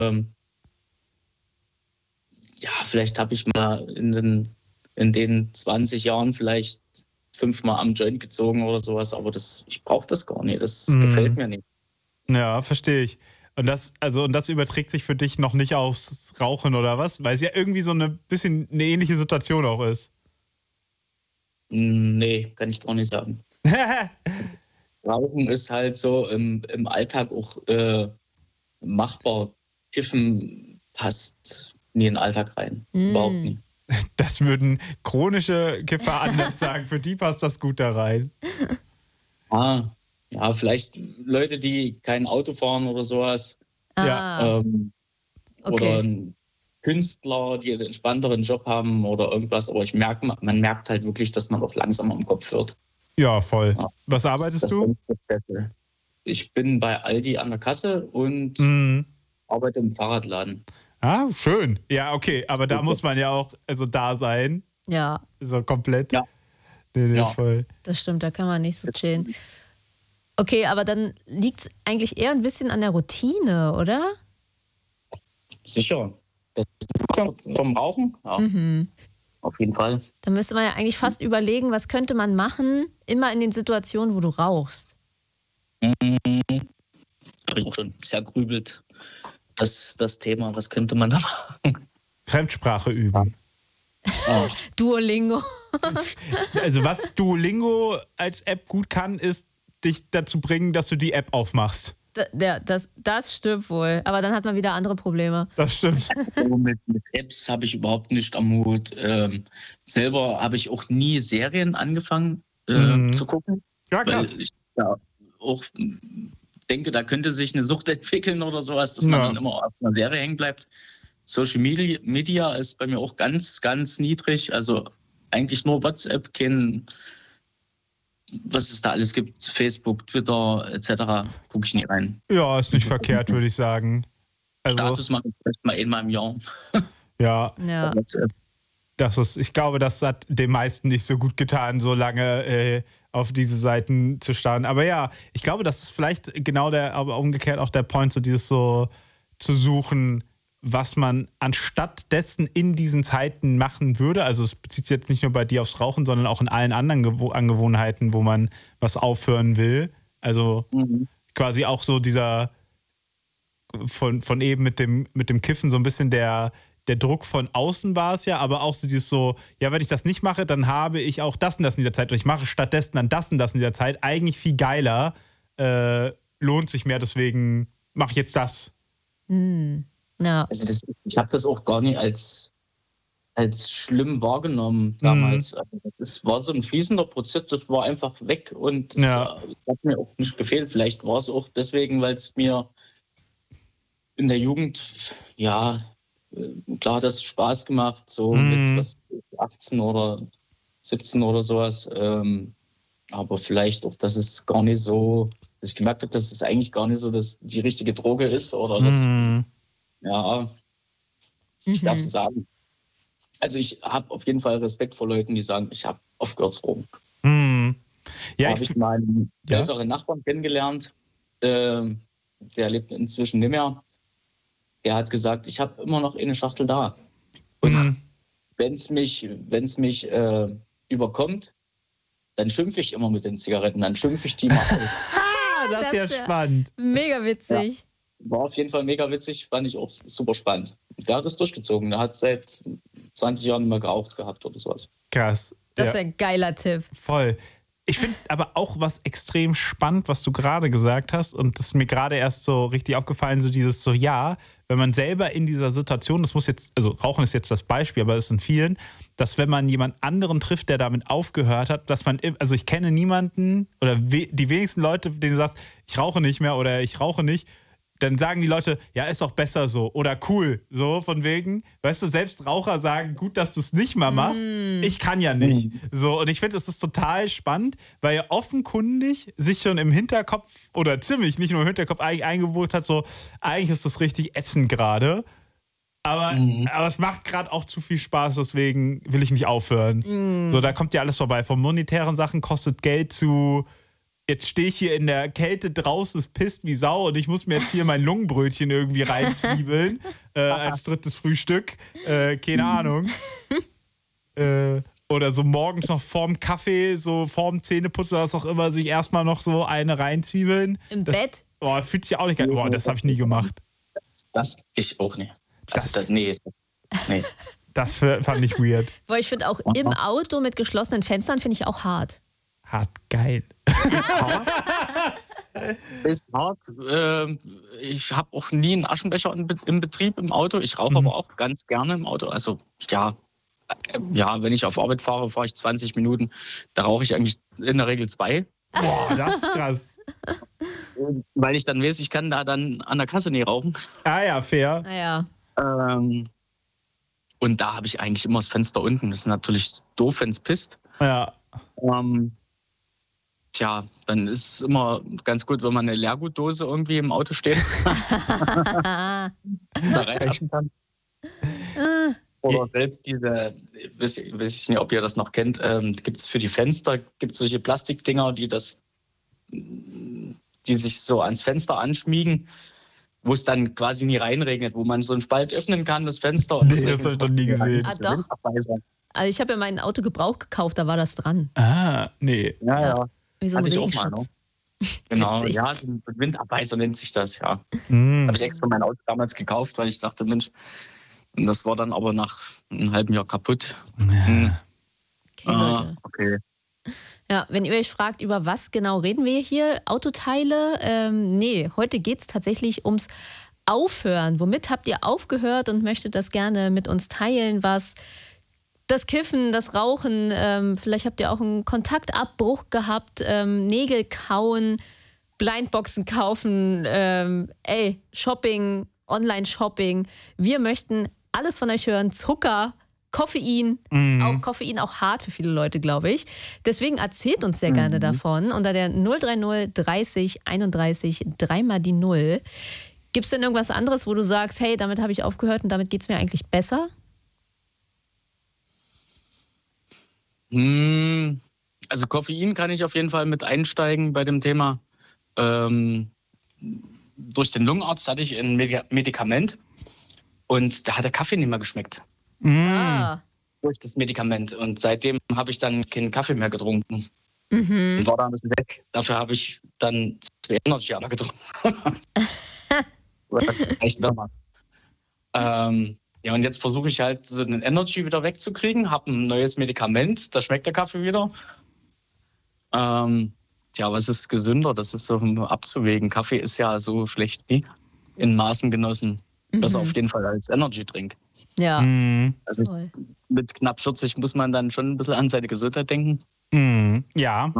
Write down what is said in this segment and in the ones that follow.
ja, vielleicht habe ich mal in den 20 Jahren vielleicht 5-mal am Joint gezogen oder sowas, aber ich brauche das gar nicht, das gefällt mir nicht. Ja, verstehe ich. Und das überträgt sich für dich noch nicht aufs Rauchen oder was? Weil es ja irgendwie so eine ähnliche Situation auch ist. Nee, kann ich gar nicht sagen. Rauchen ist halt so im Alltag auch machbar. Kiffen passt nie in den Alltag rein. Überhaupt nie. Das würden chronische Kiffer anders sagen. Für die passt das gut da rein. Ja, vielleicht Leute, die kein Auto fahren oder sowas. Ja. Oder ein Künstler, die einen entspannteren Job haben oder irgendwas. Aber man merkt halt wirklich, dass man auch langsam am Kopf wird. Ja, voll. Ja. Was arbeitest du? Ich bin bei Aldi an der Kasse und arbeite im Fahrradladen. Ah, schön. Ja, okay. Aber da muss man ja auch da sein. Ja. So komplett. Ja. Nee, voll. Das stimmt, da kann man nicht so chillen. Okay, aber dann liegt es eigentlich eher ein bisschen an der Routine, oder? Sicher. Das ist vom Rauchen? Ja. Auf jeden Fall. Da müsste man ja eigentlich fast überlegen, was könnte man machen, immer in den Situationen, wo du rauchst. Habe ich auch schon sehr grübelt. Das Thema, was könnte man da machen? Fremdsprache üben. Ja. Duolingo. Also was Duolingo als App gut kann, ist dich dazu bringen, dass du die App aufmachst. Das stimmt wohl. Aber dann hat man wieder andere Probleme. Das stimmt. Mit Apps habe ich überhaupt nicht am Hut. Selber habe ich auch nie Serien angefangen zu gucken. Ja, krass. Weil ich auch denke, da könnte sich eine Sucht entwickeln oder sowas, dass man dann immer auf einer Serie hängen bleibt. Social Media ist bei mir auch ganz, ganz niedrig. Also eigentlich nur WhatsApp, was es da alles gibt, Facebook, Twitter etc., gucke ich nie rein. Ja, ist nicht verkehrt, würde ich sagen. Status mache ich vielleicht mal einmal im Jahr. Ja. Ich glaube, das hat den meisten nicht so gut getan, so lange auf diese Seiten zu starren. Aber ja, ich glaube, das ist vielleicht genau aber umgekehrt auch der Point, so dieses so zu suchen, was man anstatt dessen in diesen Zeiten machen würde. Also es bezieht sich jetzt nicht nur bei dir aufs Rauchen, sondern auch in allen anderen Angewohnheiten, wo man was aufhören will. Also quasi auch so dieser von eben mit dem Kiffen so ein bisschen der Druck von außen war es ja, aber auch so dieses so, ja, wenn ich das nicht mache, dann habe ich auch das und das in dieser Zeit und ich mache stattdessen dann das und das in dieser Zeit. Eigentlich viel geiler, lohnt sich mehr, deswegen mache ich jetzt das. Ja. Also ich habe das auch gar nicht als schlimm wahrgenommen damals. Also das war so ein fließender Prozess, das war einfach weg und das hat mir auch nicht gefehlt. Vielleicht war es auch deswegen, weil es mir in der Jugend, klar hat das Spaß gemacht, so mit 18 oder 17 oder sowas. Aber vielleicht auch, dass es gar nicht so, dass ich gemerkt habe, dass es eigentlich gar nicht so die richtige Droge ist oder das, schwer zu sagen. Also ich habe auf jeden Fall Respekt vor Leuten, die sagen, ich habe aufgehört zu rauchen. Ja, habe ich meinen älteren Nachbarn kennengelernt, der lebt inzwischen nicht mehr. Er hat gesagt, ich habe immer noch eine Schachtel da. Und wenn es mich überkommt, dann schimpfe ich immer mit den Zigaretten, dann schimpfe ich die mal aus. Das ist ja spannend. Mega witzig. Ja, war auf jeden Fall mega witzig, fand ich auch super spannend. Der hat das durchgezogen, der hat seit 20 Jahren nicht mehr geraucht gehabt oder sowas. Krass. Das ist ein geiler Tipp. Voll. Ich finde aber auch was extrem spannend, was du gerade gesagt hast und das ist mir gerade erst so richtig aufgefallen, so dieses so, wenn man selber in dieser Situation, das muss jetzt, also Rauchen ist jetzt das Beispiel, aber es ist in vielen, dass wenn man jemand anderen trifft, der damit aufgehört hat, dass man, also ich kenne niemanden oder die wenigsten Leute, denen du sagst, ich rauche nicht mehr oder ich rauche nicht, dann sagen die Leute, ja, ist auch besser so oder cool, so von wegen. Weißt du, selbst Raucher sagen, gut, dass du es nicht mal machst. Ich kann ja nicht. So, und ich finde, das ist total spannend, weil ja offenkundig sich schon im Hinterkopf oder ziemlich, nicht nur im Hinterkopf, eigentlich eingebaut hat, so, eigentlich ist das richtig ätzend gerade. Aber es macht gerade auch zu viel Spaß, deswegen will ich nicht aufhören. So, da kommt ja alles vorbei. Von monetären Sachen kostet Geld zu jetzt stehe ich hier in der Kälte draußen, es pisst wie Sau und ich muss mir jetzt hier mein Lungenbrötchen irgendwie reinzwiebeln als drittes Frühstück. Keine Ahnung. Oder so morgens noch vorm Kaffee, so vorm Zähneputzen, was auch immer, sich erstmal noch so eine reinzwiebeln. Im Bett? Boah, fühlt sich auch nicht geil. Boah, das habe ich nie gemacht. Das ich auch nicht. Nee. Das fand ich weird. Boah, ich finde auch im Auto mit geschlossenen Fenstern finde ich auch hart. Hart geil. Ist hart. Ich habe auch nie einen Aschenbecher im Betrieb im Auto. Ich rauche aber auch ganz gerne im Auto. Also ja, wenn ich auf Arbeit fahre, fahre ich 20 Minuten. Da rauche ich eigentlich in der Regel 2. Boah, das ist krass. Weil ich dann weiß, ich kann da dann an der Kasse nicht rauchen. Ah ja, fair. Naja. Und da habe ich eigentlich immer das Fenster unten. Das ist natürlich doof, wenn es pisst. Ja. Dann ist es immer ganz gut, wenn man eine Leergutdose irgendwie im Auto steht. Da reinlassen kann. Oder selbst diese, weiß ich nicht, ob ihr das noch kennt, gibt es für die Fenster, gibt es solche Plastikdinger, die sich so ans Fenster anschmiegen, wo es dann quasi nie reinregnet, wo man so einen Spalt öffnen kann, das Fenster. Und das habe ich doch nie gesehen. Doch. Also ich habe ja mein Auto Gebrauch gekauft, da war das dran. Nee. Ja. Wie so ein Regenschutz. Genau, ja, so ein Windabweiser nennt sich das, ja. Habe ich extra mein Auto damals gekauft, weil ich dachte, Mensch, und das war dann aber nach einem halben Jahr kaputt. Okay, Leute. Okay. Ja, wenn ihr euch fragt, über was genau reden wir hier, Autoteile, nee, heute geht es tatsächlich ums Aufhören. Womit habt ihr aufgehört und möchtet das gerne mit uns teilen, was das Kiffen, das Rauchen, vielleicht habt ihr auch einen Kontaktabbruch gehabt, Nägel kauen, Blindboxen kaufen, Shopping, Online-Shopping. Wir möchten alles von euch hören. Zucker, Koffein, auch Koffein auch hart für viele Leute, glaube ich. Deswegen erzählt uns sehr gerne davon unter der 030 30 31 3 die 0. Gibt es denn irgendwas anderes, wo du sagst, hey, damit habe ich aufgehört und damit geht es mir eigentlich besser? Also Koffein kann ich auf jeden Fall mit einsteigen bei dem Thema. Durch den Lungenarzt hatte ich ein Medikament und da hat der Kaffee nicht mehr geschmeckt. Durch das Medikament. Und seitdem habe ich dann keinen Kaffee mehr getrunken. Und war da ein bisschen weg. Dafür habe ich dann 2 Energy aber getrunken. Das reicht nochmal. Und jetzt versuche ich halt so den Energy wieder wegzukriegen, habe ein neues Medikament, da schmeckt der Kaffee wieder. Was ist gesünder? Das ist so abzuwägen. Kaffee ist ja so schlecht wie in Maßen genossen. Besser auf jeden Fall als Energy-Drink. Ja. Also mit knapp 40 muss man dann schon ein bisschen an seine Gesundheit denken. Ja.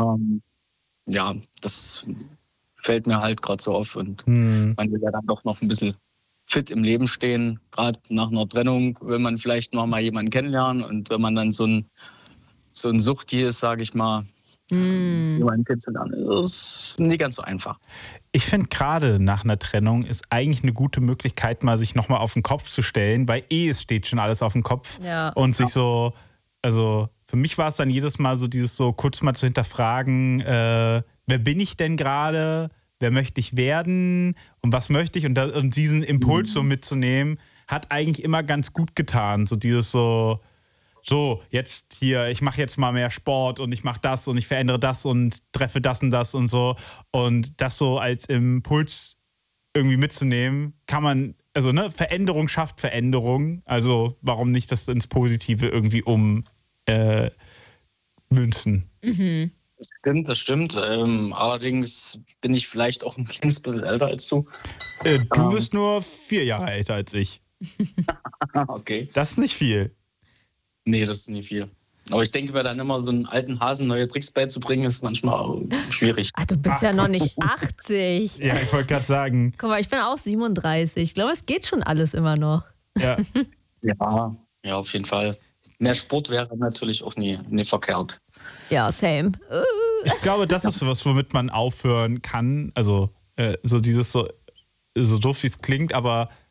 Das fällt mir halt gerade so auf. Und man will ja dann doch noch ein bisschen fit im Leben stehen. Gerade nach einer Trennung will man vielleicht noch mal jemanden kennenlernen. Und wenn man dann so ein Suchti ist, sage ich mal, jemanden kennenzulernen, ist nicht ganz so einfach. Ich finde gerade nach einer Trennung ist eigentlich eine gute Möglichkeit, mal sich nochmal auf den Kopf zu stellen, weil es steht schon alles auf dem Kopf. Ja. Und sich so, also für mich war es dann jedes Mal so dieses so kurz mal zu hinterfragen, wer bin ich denn gerade, wer möchte ich werden und was möchte ich und diesen Impuls so mitzunehmen, hat eigentlich immer ganz gut getan. So dieses so, jetzt hier, ich mache jetzt mal mehr Sport und ich mache das und ich verändere das und treffe das und das und so. Und das so als Impuls irgendwie mitzunehmen, kann man, also Veränderung schafft Veränderung. Also warum nicht das ins Positive irgendwie ummünzen? Das stimmt. Allerdings bin ich vielleicht auch ein kleines bisschen älter als du. Du bist nur 4 Jahre älter als ich. Okay. Das ist nicht viel. Nee, das ist nicht viel. Aber ich denke mir dann immer, so einen alten Hasen neue Tricks beizubringen, ist manchmal auch schwierig. Ach, du bist ja noch nicht 80. Ja, ich wollte gerade sagen. Guck mal, ich bin auch 37. Ich glaube, es geht schon alles immer noch. Ja. Ja, auf jeden Fall. Mehr Sport wäre natürlich auch nie verkehrt. Ja, same. Ich glaube, das ist was, womit man aufhören kann. Also so dieses so doof, wie es klingt, aber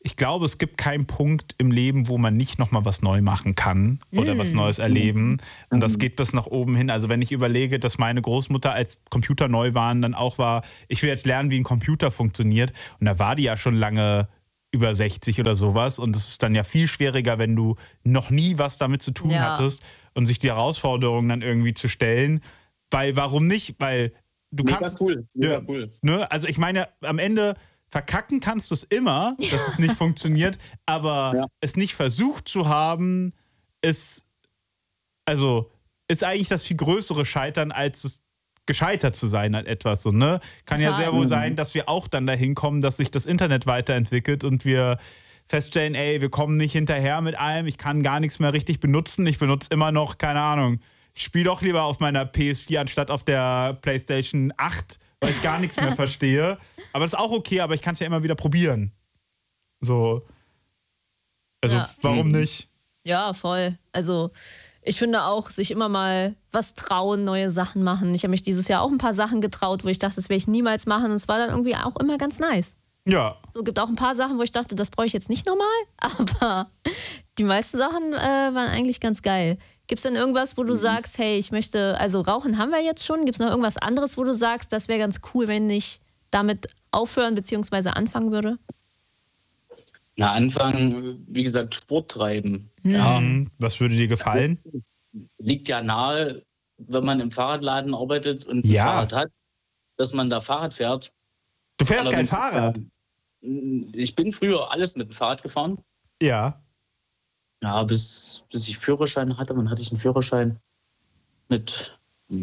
ich glaube, es gibt keinen Punkt im Leben, wo man nicht nochmal was neu machen kann oder was Neues erleben. Und das geht bis nach oben hin. Also wenn ich überlege, dass meine Großmutter, als Computer neu waren, dann auch war, ich will jetzt lernen, wie ein Computer funktioniert. Und da war die ja schon lange über 60 oder sowas. Und das ist dann ja viel schwieriger, wenn du noch nie was damit zu tun hattest und sich die Herausforderungen dann irgendwie zu stellen. Weil, warum nicht? Weil du kannst... Mega cool. Ne? Also ich meine, am Ende... Verkacken kannst du es immer, dass es nicht funktioniert, aber es nicht versucht zu haben, ist eigentlich das viel größere Scheitern, als es gescheitert zu sein an etwas. So, ne? Kann ja sehr wohl sein, dass wir auch dann dahin kommen, dass sich das Internet weiterentwickelt und wir feststellen, wir kommen nicht hinterher mit allem, ich kann gar nichts mehr richtig benutzen, ich benutze immer noch, keine Ahnung, ich spiele doch lieber auf meiner PS4 anstatt auf der PlayStation 8, weil ich gar nichts mehr verstehe. Aber das ist auch okay, aber ich kann es ja immer wieder probieren. So. Also, warum nicht? Ja, voll. Also, ich finde auch, sich immer mal was trauen, neue Sachen machen. Ich habe mich dieses Jahr auch ein paar Sachen getraut, wo ich dachte, das werde ich niemals machen. Und es war dann irgendwie auch immer ganz nice. Ja. So, gibt auch ein paar Sachen, wo ich dachte, das brauche ich jetzt nicht nochmal. Aber die meisten Sachen waren eigentlich ganz geil. Gibt es denn irgendwas, wo du sagst, hey, ich möchte, also Rauchen haben wir jetzt schon, gibt es noch irgendwas anderes, wo du sagst, das wäre ganz cool, wenn ich damit aufhören bzw. anfangen würde? Na, anfangen, wie gesagt, Sport treiben. Ja. Was würde dir gefallen? Liegt ja nahe, wenn man im Fahrradladen arbeitet und ein Fahrrad hat, dass man da Fahrrad fährt. Du fährst kein Fahrrad? Ich bin früher alles mit dem Fahrrad gefahren. Ja. Ja, bis ich Führerschein hatte. Wann hatte ich einen Führerschein? Mit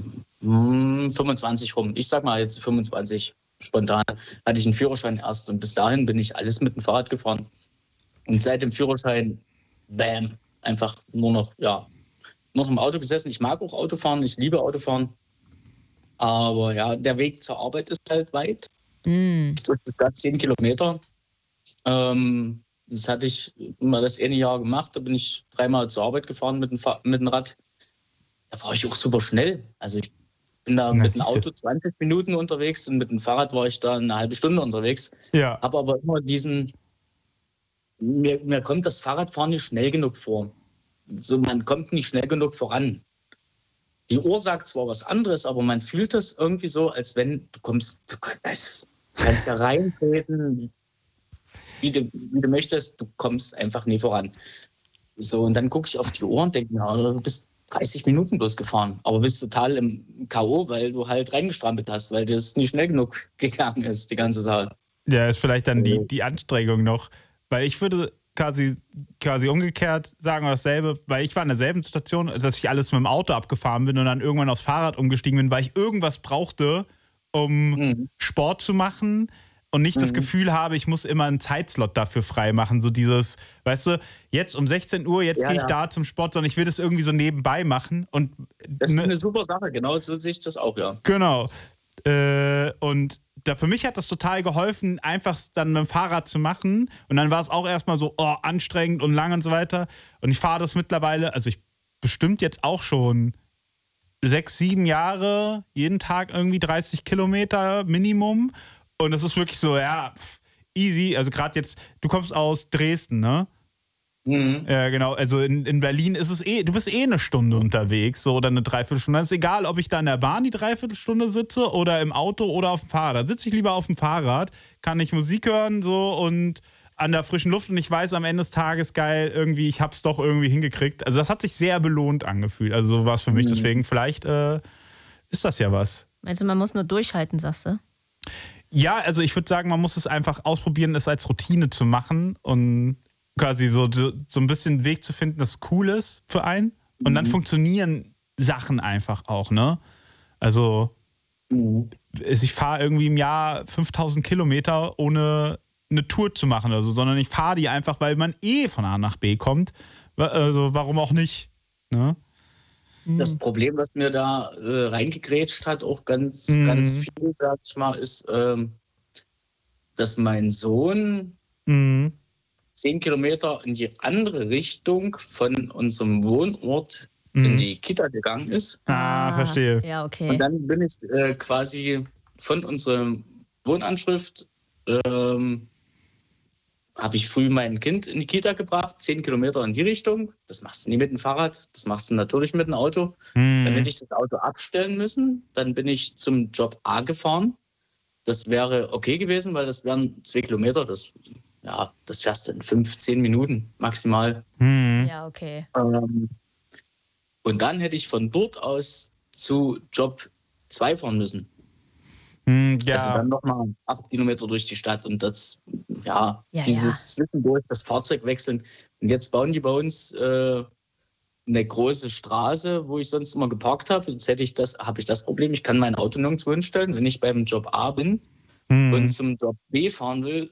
25 rum. Ich sag mal jetzt 25 spontan. Hatte ich einen Führerschein erst. Und bis dahin bin ich alles mit dem Fahrrad gefahren. Und seit dem Führerschein, bam, einfach nur noch im Auto gesessen. Ich mag auch Autofahren. Ich liebe Autofahren. Aber ja, der Weg zur Arbeit ist halt weit. Das ist 10 Kilometer. Das hatte ich mal das eine Jahr gemacht. Da bin ich 3-mal zur Arbeit gefahren mit dem Rad. Da war ich auch super schnell. Also ich bin da mit dem Auto 20 Minuten unterwegs und mit dem Fahrrad war ich da eine halbe Stunde unterwegs. Ja. Habe aber immer mir kommt das Fahrradfahren nicht schnell genug vor. So, man kommt nicht schnell genug voran. Die Uhr sagt zwar was anderes, aber man fühlt das irgendwie so, als wenn du kannst ja reintreten, wie du möchtest, du kommst einfach nie voran. So, und dann gucke ich auf die Uhr und denke, du bist 30 Minuten bloß gefahren, aber bist total im K.O., weil du halt reingestrampelt hast, weil das nicht schnell genug gegangen ist, die ganze Sache. Ja, ist vielleicht dann die Anstrengung noch, weil ich würde quasi umgekehrt sagen oder dasselbe, weil ich war in derselben Situation, dass ich alles mit dem Auto abgefahren bin und dann irgendwann aufs Fahrrad umgestiegen bin, weil ich irgendwas brauchte, um Sport zu machen und nicht das Gefühl habe, ich muss immer einen Zeitslot dafür freimachen. So dieses, weißt du, jetzt um 16 Uhr, jetzt gehe ich da zum Sport, sondern ich will das irgendwie so nebenbei machen. Und, das ist eine super Sache, genau so sehe ich das auch, ja. Genau. Und für mich hat das total geholfen, einfach dann mit dem Fahrrad zu machen. Und dann war es auch erstmal so anstrengend und lang und so weiter. Und ich fahre das mittlerweile, also ich bestimmt jetzt auch schon 6, 7 Jahre, jeden Tag irgendwie 30 Kilometer Minimum. Und das ist wirklich so, easy. Also gerade jetzt, du kommst aus Dresden, ne? Ja, genau. Also in Berlin ist es du bist eine Stunde unterwegs, so, oder eine Dreiviertelstunde. Es ist egal, ob ich da in der Bahn die Dreiviertelstunde sitze oder im Auto oder auf dem Fahrrad. Da sitze ich lieber auf dem Fahrrad, kann ich Musik hören so und an der frischen Luft und ich weiß am Ende des Tages, geil, irgendwie, ich hab's doch irgendwie hingekriegt. Also das hat sich sehr belohnt angefühlt. Also so war es für mich. Deswegen vielleicht ist das ja was. Meinst du, man muss nur durchhalten, sagst du? Ja, also ich würde sagen, man muss es einfach ausprobieren, es als Routine zu machen und quasi so ein bisschen Weg zu finden, das cool ist für einen. Und dann funktionieren Sachen einfach auch, ne? Also ich fahre irgendwie im Jahr 5000 Kilometer, ohne eine Tour zu machen oder so, sondern ich fahre die einfach, weil man von A nach B kommt. Also warum auch nicht, ne? Das Problem, was mir da reingegrätscht hat, auch ganz viel, sag ich mal, ist, dass mein Sohn 10 Kilometer in die andere Richtung von unserem Wohnort in die Kita gegangen ist. Verstehe. Ja, okay. Und dann bin ich quasi von unserer Wohnanschrift habe ich früh mein Kind in die Kita gebracht, 10 Kilometer in die Richtung. Das machst du nie mit dem Fahrrad, das machst du natürlich mit dem Auto. Dann hätte ich das Auto abstellen müssen. Dann bin ich zum Job A gefahren. Das wäre okay gewesen, weil das wären 2 Kilometer. Das fährst du in 5-10 Minuten maximal. Ja, okay. Und dann hätte ich von dort aus zu Job 2 fahren müssen. Ja. Also dann nochmal 8 Kilometer durch die Stadt und dieses zwischendurch das Fahrzeug wechseln. Und jetzt bauen die bei uns eine große Straße, wo ich sonst immer geparkt habe. Jetzt habe ich das Problem, ich kann mein Auto nirgendwo hinstellen. Wenn ich beim Job A bin und zum Job B fahren will,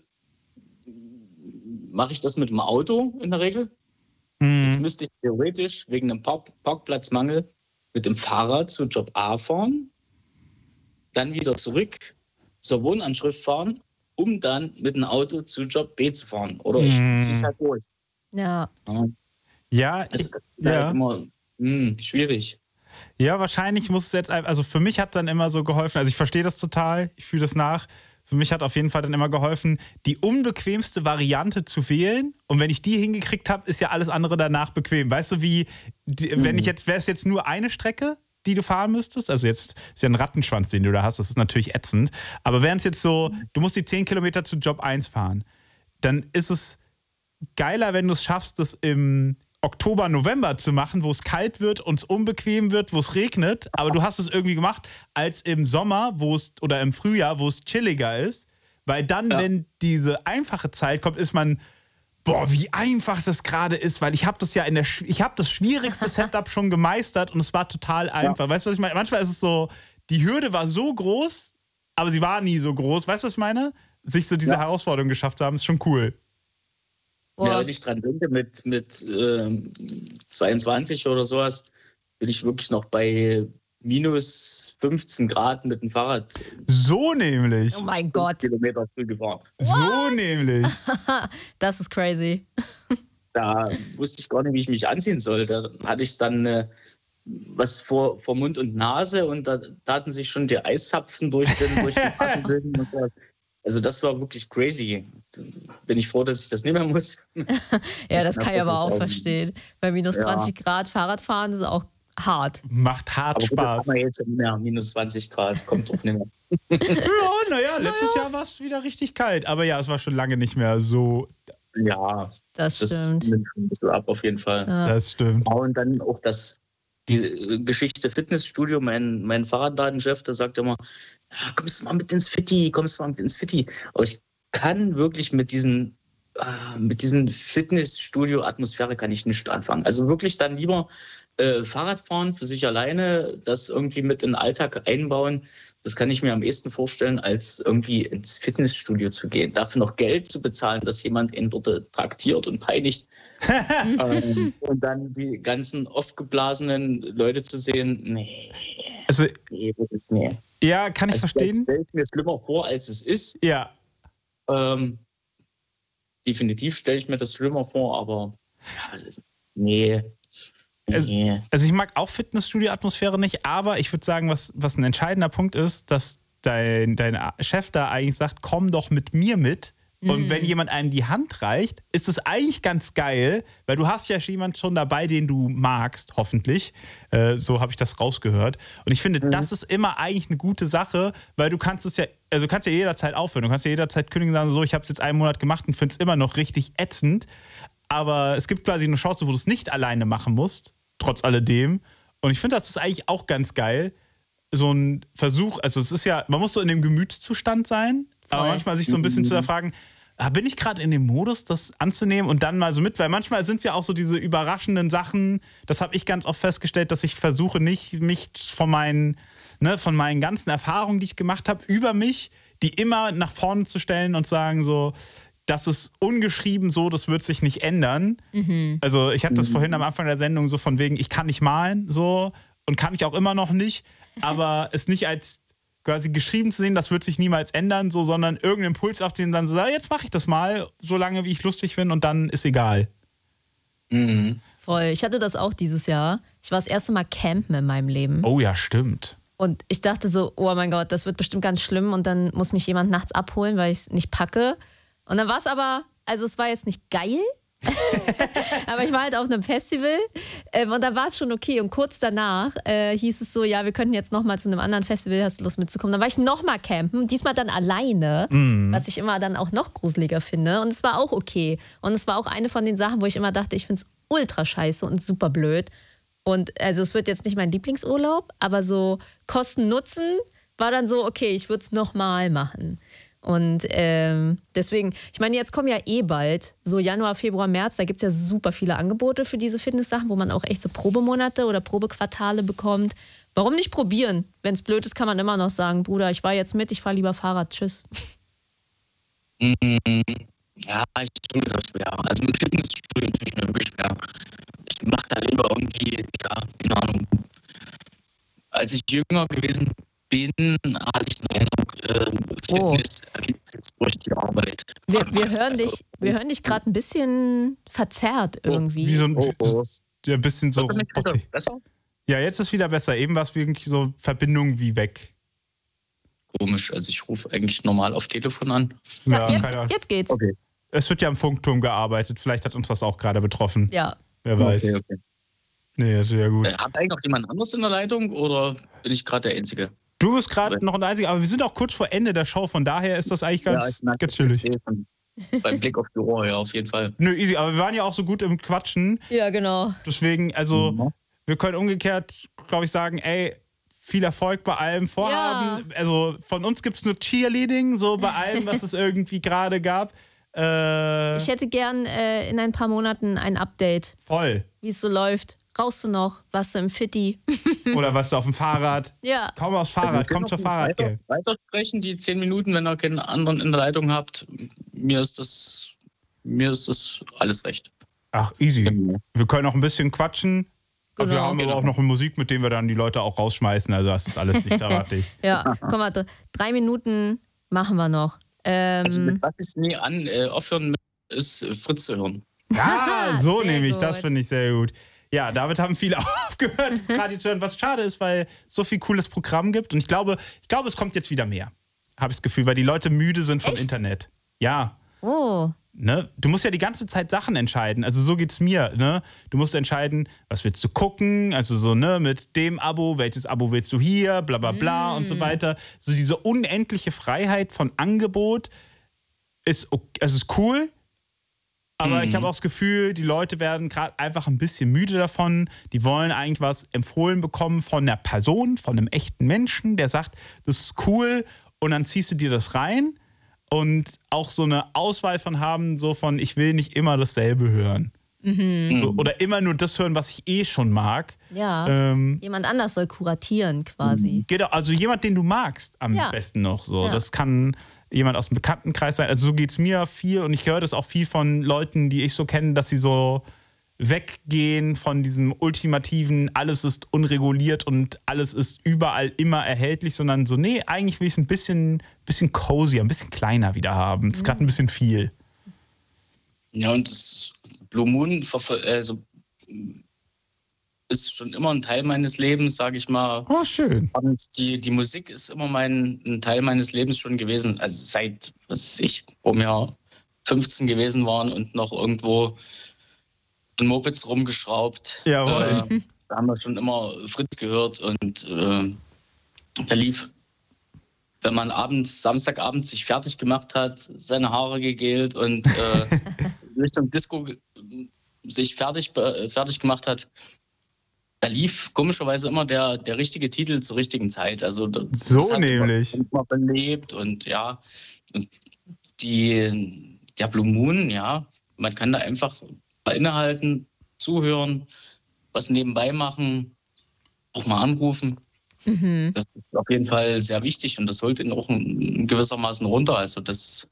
mache ich das mit dem Auto in der Regel. Jetzt müsste ich theoretisch wegen einem Parkplatzmangel mit dem Fahrrad zu Job A fahren, dann wieder zurück zur Wohnanschrift fahren, um dann mit dem Auto zu Job B zu fahren. Oder ich ziehe es halt durch. Ja. Ja, also das ist halt immer schwierig. Ja, wahrscheinlich muss es jetzt, also für mich hat dann immer so geholfen, also ich verstehe das total, ich fühle das nach. Für mich hat auf jeden Fall dann immer geholfen, die unbequemste Variante zu wählen. Und wenn ich die hingekriegt habe, ist ja alles andere danach bequem. Weißt du, wäre es jetzt nur eine Strecke, die du fahren müsstest? Also jetzt ist ja ein Rattenschwanz, den du da hast, das ist natürlich ätzend. Aber wären es jetzt so, du musst die 10 Kilometer zu Job 1 fahren, dann ist es geiler, wenn du es schaffst, das im Oktober, November zu machen, wo es kalt wird und es unbequem wird, wo es regnet, aber du hast es irgendwie gemacht, als im Sommer oder im Frühjahr, wo es chilliger ist, weil dann, wenn diese einfache Zeit kommt, ist man, wie einfach das gerade ist, weil ich habe das ja ich habe das schwierigste Setup schon gemeistert und es war total einfach. Weißt du, was ich meine? Manchmal ist es so, die Hürde war so groß, aber sie war nie so groß. Weißt du, was ich meine? Sich so diese Herausforderung geschafft haben, ist schon cool. Ja, wenn ich dran denke, mit 22 oder sowas, bin ich wirklich noch bei minus 15 Grad mit dem Fahrrad. So nämlich. Oh mein Gott. Kilometer früh gefahren. So nämlich. Das ist crazy. Da wusste ich gar nicht, wie ich mich anziehen soll. Da hatte ich dann was vor Mund und Nase und da taten sich schon die Eiszapfen durch den Atembilden. Also das war wirklich crazy. Bin ich froh, dass ich das nicht mehr muss. Ja, das kann ich aber auch verstehen. Bei minus 20 Grad Fahrradfahren ist auch hart. Macht hart aber Spaß. Das haben wir jetzt nicht mehr. Minus 20 Grad, kommt doch nicht mehr. Letztes Jahr war es wieder richtig kalt. Aber ja, es war schon lange nicht mehr so. Ja, das stimmt. Nimmt schon ein bisschen ab auf jeden Fall. Ja. Das stimmt. Und dann auch die Geschichte Fitnessstudio, mein Fahrradladenchef, der sagt immer, kommst du mal mit ins Fitti. Aber ich kann wirklich mit diesen Fitnessstudio-Atmosphäre kann ich nicht anfangen. Also wirklich dann lieber Fahrradfahren für sich alleine, das irgendwie mit in den Alltag einbauen. Das kann ich mir am ehesten vorstellen, als irgendwie ins Fitnessstudio zu gehen. Dafür noch Geld zu bezahlen, dass jemand ihn dort traktiert und peinigt. Und dann die ganzen aufgeblasenen Leute zu sehen, nee. Also, wirklich nee. Ja, kann ich verstehen. Das stelle ich mir schlimmer vor, als es ist. Ja. Definitiv stelle ich mir das schlimmer vor, aber nee. Also ich mag auch Fitnessstudio-Atmosphäre nicht, aber ich würde sagen, was ein entscheidender Punkt ist, dass dein Chef da eigentlich sagt, komm doch mit mir mit. Und wenn jemand einem die Hand reicht, ist es eigentlich ganz geil, weil du hast ja jemanden schon dabei, den du magst, hoffentlich. So habe ich das rausgehört. Und ich finde, das ist immer eigentlich eine gute Sache, weil du kannst ja jederzeit aufhören. Du kannst ja jederzeit kündigen und sagen, so, ich habe es jetzt einen Monat gemacht und finde es immer noch richtig ätzend. Aber es gibt quasi eine Chance, wo du es nicht alleine machen musst, trotz alledem. Und ich finde, das ist eigentlich auch ganz geil. So ein Versuch, also es ist ja, man muss so in dem Gemütszustand sein, aber manchmal sich so ein bisschen zu erfragen, bin ich gerade in dem Modus, das anzunehmen und dann mal so mit, weil manchmal sind es ja auch so diese überraschenden Sachen, das habe ich ganz oft festgestellt, dass ich versuche nicht, mich von meinen ganzen Erfahrungen, die ich gemacht habe, über mich, die immer nach vorne zu stellen und sagen so, das ist ungeschrieben so, das wird sich nicht ändern. Also ich hatte das vorhin am Anfang der Sendung so von wegen, ich kann nicht malen so und kann ich auch immer noch nicht, aber es nicht als quasi geschrieben zu sehen, das wird sich niemals ändern, so, sondern irgendeinen Impuls auf den dann so, jetzt mache ich das mal, so lange wie ich lustig bin und dann ist egal. Voll, ich hatte das auch dieses Jahr. Ich war das erste Mal campen in meinem Leben. Oh ja, stimmt. Und ich dachte so, oh mein Gott, das wird bestimmt ganz schlimm und dann muss mich jemand nachts abholen, weil ich es nicht packe. Und dann war es aber, Also es war jetzt nicht geil, aber ich war halt auf einem Festival und da war es schon okay. Und kurz danach hieß es so, ja, wir könnten jetzt nochmal zu einem anderen Festival, hast du Lust mitzukommen? Dann war ich nochmal campen, diesmal dann alleine, was ich immer dann auch noch gruseliger finde. Und es war auch okay. Und es war auch eine von den Sachen, wo ich immer dachte, ich finde es ultra scheiße und super blöd. Und also es wird jetzt nicht mein Lieblingsurlaub, aber so Kosten-Nutzen war dann so, okay, ich würde es nochmal machen. Und deswegen, ich meine, jetzt kommen ja bald, so Januar, Februar, März, da gibt es ja super viele Angebote für diese Fitness-Sachen, wo man auch echt so Probemonate oder Probequartale bekommt. Warum nicht probieren? Wenn es blöd ist, kann man immer noch sagen, Bruder, ich war jetzt mit, ich fahre lieber Fahrrad, tschüss. Ja, ich tue das schwer. Also mit Fitnessstudio tue ich mir wirklich schwer. Ich mache da lieber irgendwie, ja, keine Ahnung. Als ich jünger gewesen bin, hatte ich den Eindruck, Fitness ergibt sich durch die Arbeit. Wir hören dich gerade ein bisschen verzerrt irgendwie. Wie so ein bisschen so. Besser? Ja, jetzt ist wieder besser. Eben war es wirklich so Verbindung wie weg. Komisch, also ich rufe eigentlich normal auf Telefon an. Ja, jetzt geht's. Okay. Es wird ja am Funkturm gearbeitet. Vielleicht hat uns das auch gerade betroffen. Ja. Wer weiß. Okay. Nee, ist ja gut. Hat eigentlich noch jemand anderes in der Leitung oder bin ich gerade der Einzige? Du bist gerade noch ein Einziger, aber wir sind auch kurz vor Ende der Show, von daher ist das eigentlich ganz chillig. Beim Blick auf die Ohr, ja, auf jeden Fall. Nö, easy, aber wir waren ja auch so gut im Quatschen. Ja, genau. Deswegen, also, wir können umgekehrt, glaube ich, sagen, ey, viel Erfolg bei allem Vorhaben. Ja. Also, von uns gibt es nur Cheerleading, so bei allem, was es irgendwie gerade gab. Ich hätte gern in ein paar Monaten ein Update. Voll. Wie es so läuft. Rauchst du noch? Warst du im Fitti? Oder warst du auf dem Fahrrad? Ja. Kaum aufs Fahrrad, komm zur Fahrradgeld. Weitersprechen, die 10 Minuten, wenn ihr keinen anderen in der Leitung habt. Mir ist das alles recht. Ach, easy. Wir können auch ein bisschen quatschen. Genau. Wir haben aber auch noch eine Musik, mit der wir dann die Leute auch rausschmeißen. Also das ist alles nicht erwartet. Ja, komm mal, 3 Minuten machen wir noch. Also mit was ich nie aufhören ist Fritz zu hören. Ja, so nämlich. Das finde ich sehr gut. Ja, damit haben viele aufgehört, Radio zu hören, was schade ist, weil es so viel cooles Programm gibt. Und ich glaube, es kommt jetzt wieder mehr. Habe ich das Gefühl, weil die Leute müde sind vom Internet. Ja. Oh. Ne? Du musst ja die ganze Zeit Sachen entscheiden. Also so geht's mir. Ne? Du musst entscheiden, was willst du gucken? Also so, ne, mit dem Abo, welches Abo willst du hier, bla bla bla und so weiter. So diese unendliche Freiheit von Angebot ist cool. Aber ich habe auch das Gefühl, die Leute werden gerade einfach ein bisschen müde davon. Die wollen eigentlich was empfohlen bekommen von einer Person, von einem echten Menschen, der sagt, das ist cool und dann ziehst du dir das rein und auch so eine Auswahl von haben, so von, ich will nicht immer dasselbe hören. So, oder immer nur das hören, was ich schon mag. Ja, jemand anders soll kuratieren quasi. Genau, also jemand, den du magst am besten noch. So. Ja. Das kann jemand aus dem Bekanntenkreis sein. Also so geht es mir viel und ich höre das auch viel von Leuten, die ich so kenne, dass sie so weggehen von diesem ultimativen, alles ist unreguliert und alles ist überall immer erhältlich, sondern so, nee, eigentlich will ich es ein bisschen cozier, ein bisschen kleiner wieder haben. Das ist gerade ein bisschen viel. Ja, und das Blue Moon ist schon immer ein Teil meines Lebens, sage ich mal. Oh, schön. Und die Musik ist immer ein Teil meines Lebens schon gewesen. Also seit, wo wir 15 gewesen waren und noch irgendwo in Mopeds rumgeschraubt. Jawohl. Da haben wir schon immer Fritz gehört und der lief, wenn man Samstagabend sich fertig gemacht hat, seine Haare gegelt und Richtung Disco sich fertig gemacht hat, da lief komischerweise immer der richtige Titel zur richtigen Zeit. Also so nämlich. Immer belebt und ja, und der Blue Moon, ja, man kann da einfach innehalten, zuhören, was nebenbei machen, auch mal anrufen. Das ist auf jeden Fall sehr wichtig und das holt ihn auch in gewissermaßen runter. Also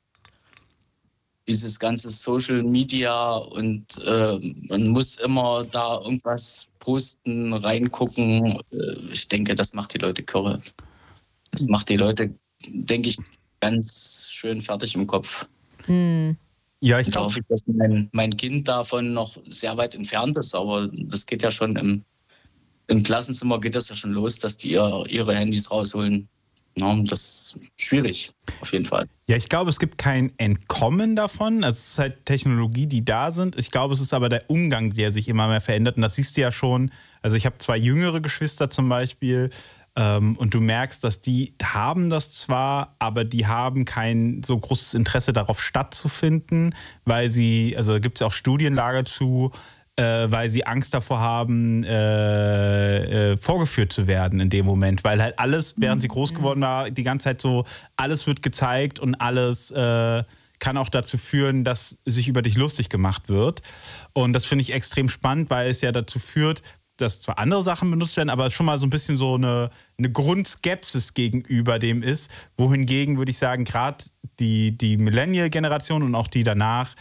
dieses ganze Social Media und man muss immer da irgendwas posten, reingucken. Ich denke, das macht die Leute kirre. Das macht die Leute, denke ich, ganz schön fertig im Kopf. Ja, ich glaube, dass mein Kind davon noch sehr weit entfernt ist, aber das geht ja schon im Klassenzimmer geht das ja schon los, dass die ihre Handys rausholen. Ja, das ist schwierig, auf jeden Fall. Ja, ich glaube, es gibt kein Entkommen davon. Also es ist halt Technologie, die da sind. Ich glaube, es ist aber der Umgang, der sich immer mehr verändert. Und das siehst du ja schon. Also ich habe 2 jüngere Geschwister zum Beispiel. Und du merkst, dass die haben das zwar, aber die haben kein so großes Interesse darauf stattzufinden, weil sie, also da gibt es ja auch Studienlage zu, weil sie Angst davor haben, vorgeführt zu werden in dem Moment. Weil halt alles, während sie groß geworden war, die ganze Zeit so, alles wird gezeigt und alles kann auch dazu führen, dass sich über dich lustig gemacht wird. Und das finde ich extrem spannend, weil es ja dazu führt, dass zwar andere Sachen benutzt werden, aber schon mal so ein bisschen so eine Grundskepsis gegenüber dem ist. Wohingegen würde ich sagen, gerade die Millennial-Generation und auch die danach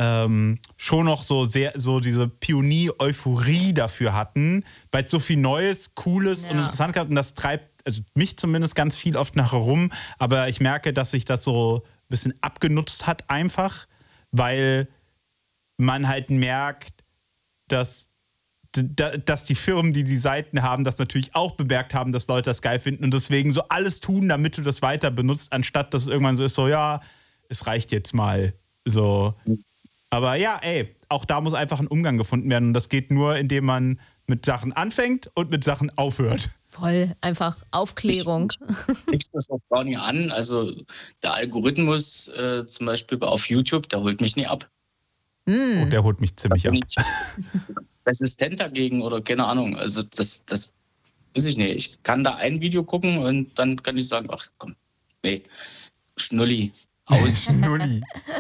schon noch so sehr so diese Pionier-Euphorie dafür hatten, weil es so viel Neues, Cooles und interessant gab. Und das treibt also mich zumindest ganz viel oft nach herum. Aber ich merke, dass sich das so ein bisschen abgenutzt hat einfach, weil man halt merkt, dass die Firmen, die Seiten haben, das natürlich auch bemerkt haben, dass Leute das geil finden und deswegen so alles tun, damit du das weiter benutzt, anstatt dass es irgendwann so ist, so ja, es reicht jetzt mal. So. Aber ja, auch da muss einfach ein Umgang gefunden werden und das geht nur, indem man mit Sachen anfängt und mit Sachen aufhört. Voll, einfach Aufklärung. Ich das auch gar nicht an. Also der Algorithmus zum Beispiel auf YouTube, der holt mich nie ab. Und der holt mich ziemlich ab. Resistent dagegen oder keine Ahnung. Also das weiß ich nicht. Ich kann da ein Video gucken und dann kann ich sagen, ach komm, nee, Schnulli, aus. Schnulli.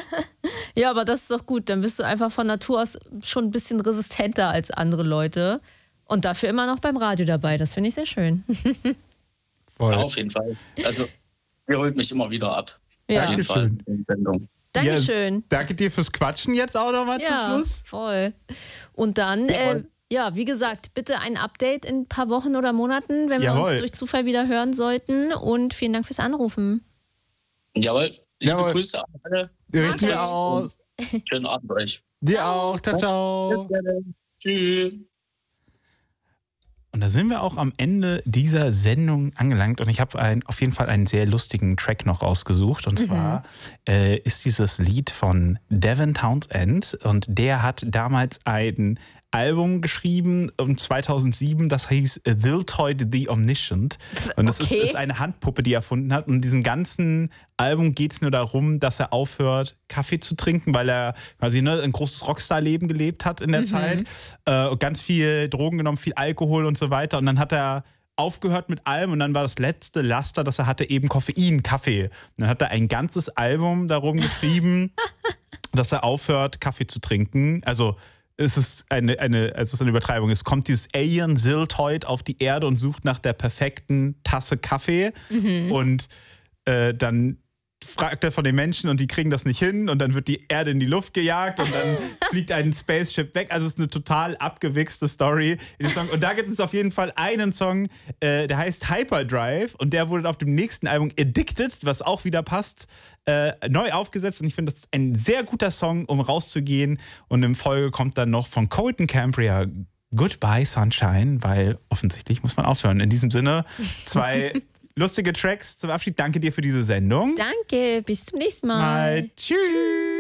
Ja, aber das ist doch gut. Dann bist du einfach von Natur aus schon ein bisschen resistenter als andere Leute und dafür immer noch beim Radio dabei. Das finde ich sehr schön. Voll. Ja, auf jeden Fall. Also der holt mich immer wieder ab. Ja. Auf jeden Fall in Sendung. Dankeschön. Ja, danke dir fürs Quatschen jetzt auch nochmal zum Schluss. Voll. Und dann, wie gesagt, bitte ein Update in ein paar Wochen oder Monaten, wenn wir uns durch Zufall wieder hören sollten. Und vielen Dank fürs Anrufen. Jawohl. Liebe Grüße an alle. Richtig aus. Schönen Abend euch. Dir auch. Ciao, ciao. Tschüss. Und da sind wir auch am Ende dieser Sendung angelangt und ich habe auf jeden Fall einen sehr lustigen Track noch rausgesucht und zwar ist dieses Lied von Devin Townsend und der hat damals ein Album geschrieben 2007, das hieß Ziltoid the Omniscient und das ist eine Handpuppe, die er erfunden hat und in diesem ganzen Album geht es nur darum, dass er aufhört, Kaffee zu trinken, weil er quasi ein großes Rockstar-Leben gelebt hat in der Zeit, ganz viel Drogen genommen, viel Alkohol und so weiter und dann hat er aufgehört mit allem und dann war das letzte Laster, das er hatte, eben Koffein, Kaffee. Und dann hat er ein ganzes Album darum geschrieben, dass er aufhört, Kaffee zu trinken, also es ist eine Übertreibung. Es kommt dieses Alien Ziltoid auf die Erde und sucht nach der perfekten Tasse Kaffee. Und dann fragt er von den Menschen und die kriegen das nicht hin und dann wird die Erde in die Luft gejagt und dann fliegt ein Spaceship weg. Also es ist eine total abgewichste Story in dem Song. Und da gibt es auf jeden Fall einen Song, der heißt Hyperdrive und der wurde auf dem nächsten Album Addicted, was auch wieder passt, neu aufgesetzt und ich finde, das ist ein sehr guter Song, um rauszugehen und in Folge kommt dann noch von Colton Cambria Goodbye Sunshine, weil offensichtlich muss man aufhören. In diesem Sinne, 2 lustige Tracks zum Abschied. Danke dir für diese Sendung. Danke, bis zum nächsten Mal. Tschüss.